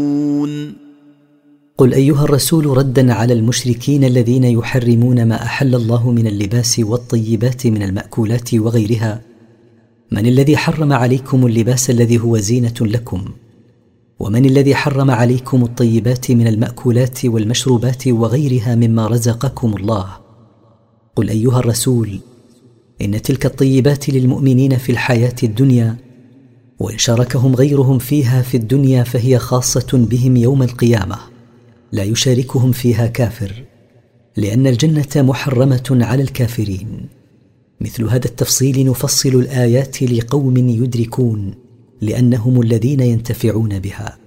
قل أيها الرسول ردا على المشركين الذين يحرمون ما أحل الله من اللباس والطيبات من المأكولات وغيرها: من الذي حرم عليكم اللباس الذي هو زينة لكم؟ ومن الذي حرم عليكم الطيبات من المأكولات والمشروبات وغيرها مما رزقكم الله؟ قل أيها الرسول: إن تلك الطيبات للمؤمنين في الحياة الدنيا، وإن شاركهم غيرهم فيها في الدنيا فهي خاصة بهم يوم القيامة، لا يشاركهم فيها كافر، لأن الجنة محرمة على الكافرين. مثل هذا التفصيل نفصل الآيات لقوم يدركون، لأنهم الذين ينتفعون بها.